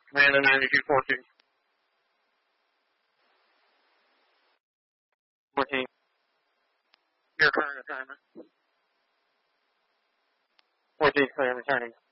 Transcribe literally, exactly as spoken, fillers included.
Commander ninety-two fourteen. fourteen. Your current assignment. fourteen, clear, returning.